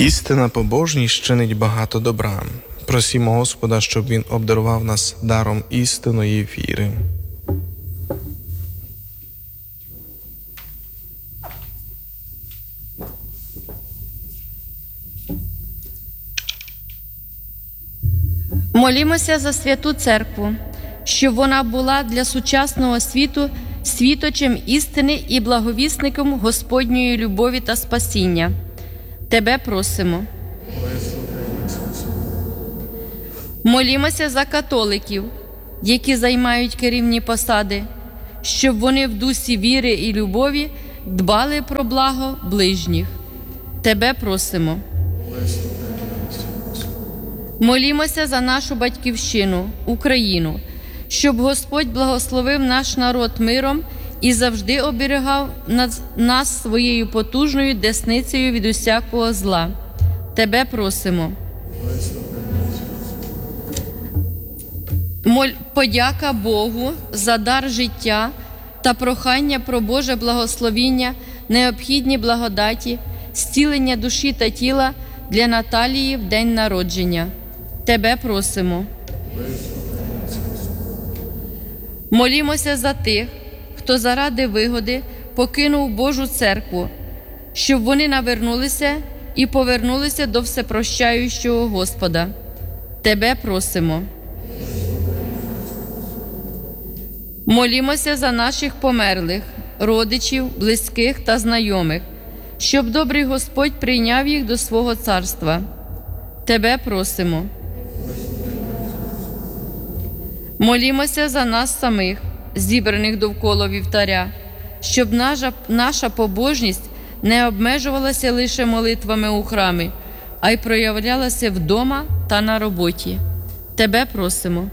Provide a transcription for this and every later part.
Істина побожність чинить багато добра. Просімо Господа, щоб Він обдарував нас даром істинної віри. Молімося за Святу Церкву, щоб вона була для сучасного світу світочем істини і благовісником Господньої любові та спасіння. Тебе просимо. Молімося за католиків, які займають керівні посади, щоб вони в дусі віри і любові дбали про благо ближніх. Тебе просимо. Молімося за нашу батьківщину, Україну, щоб Господь благословив наш народ миром і завжди оберігав нас своєю потужною десницею від усякого зла. Тебе просимо. Подяка Богу за дар життя та прохання про Боже благословіння, необхідні благодаті, зцілення душі та тіла для Наталії в день народження. Тебе просимо. Молімося за тих, хто заради вигоди покинув Божу церкву, щоб вони навернулися і повернулися до всепрощаючого Господа. Тебе просимо. Молімося за наших померлих, родичів, близьких та знайомих, щоб добрий Господь прийняв їх до свого царства. Тебе просимо. Молімося за нас самих, зібраних довкола вівтаря, щоб наша побожність не обмежувалася лише молитвами у храмі, а й проявлялася вдома та на роботі. Тебе просимо.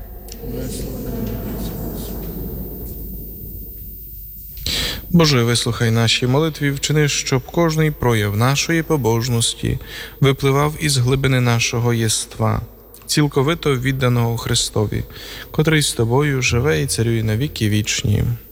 Боже, вислухай наші молитві, вчини, щоб кожний прояв нашої побожності випливав із глибини нашого єства, цілковито відданого Христові, котрий з Тобою живе і царює на віки вічні.